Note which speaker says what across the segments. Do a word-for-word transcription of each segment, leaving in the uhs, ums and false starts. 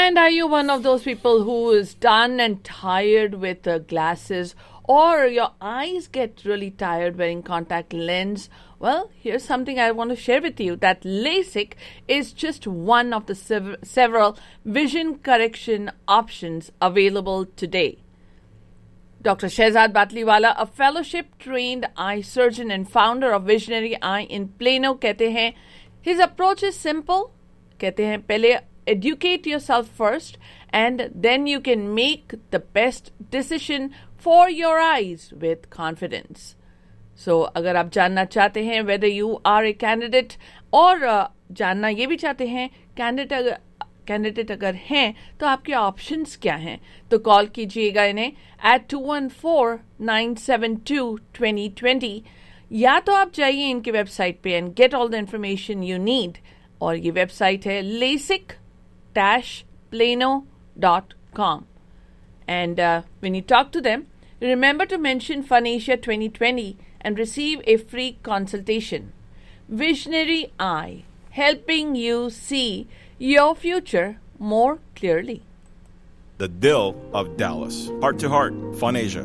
Speaker 1: And are you one of those people who is done and tired with uh, glasses, or your eyes get really tired wearing contact lens? Well, here's something I want to share with you, that LASIK is just one of the sev- several vision correction options available today. Doctor Shehzad Batliwala, a fellowship-trained eye surgeon and founder of Visionary Eye in Plano, कहते हैं, his approach is simple. कहते हैं, पहले educate yourself first, and then you can make the best decision for your eyes with confidence. So, अगर आप जानना चाहते हैं whether you are a candidate, और uh, जानना ये भी चाहते हैं कैंडिडेट अगर कैंडिडेट अगर हैं तो आपके ऑप्शंस क्या हैं, तो कॉल कीजिएगा इन्हें eight to one four nine seven to twenty twenty, या तो आप जाइए इनकी वेबसाइट पे and get all the information you need. और ये वेबसाइट है lasik dash plano dot com. And uh, when you talk to them, remember to mention Funasia twenty twenty and receive a free consultation. Visionary Eye, helping you see your future more clearly.
Speaker 2: The Dill of Dallas. Heart to Heart, Funasia.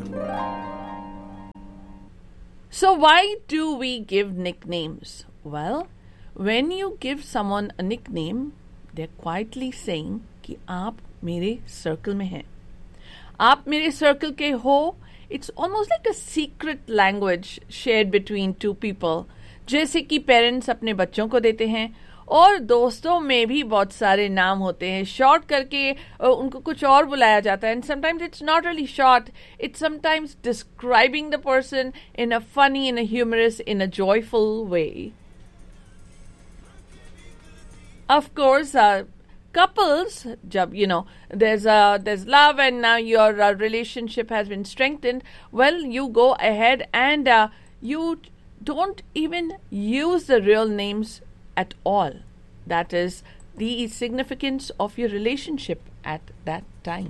Speaker 1: So why do we give nicknames? Well, when you give someone a nickname, they're quietly saying कि आप मेरे circle में हैं. आप मेरे circle के हो. It's almost like a secret language shared between two people. जैसे कि parents अपने बच्चों को देते हैं, और दोस्तों में भी बहुत सारे नाम होते हैं. शॉर्ट करके उनको कुछ और बुलाया जाता है. And sometimes it's not really short. It's sometimes describing the person in a funny, in a humorous, in a joyful way. Of course, uh, couples, jab, you know, there's uh, there's love and now your uh, relationship has been strengthened. Well, you go ahead and uh, you don't even use the real names at all. That is the significance of your relationship at that time.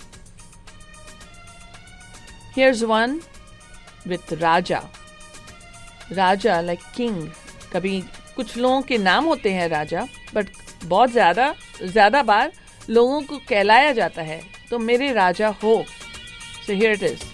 Speaker 1: Here's one with Raja. Raja like king. कभी कुछ लोगों के नाम होते हैं राजा, but बहुत ज्यादा ज्यादा बार लोगों को कहलाया जाता है, तो मेरे राजा हो. So here it is.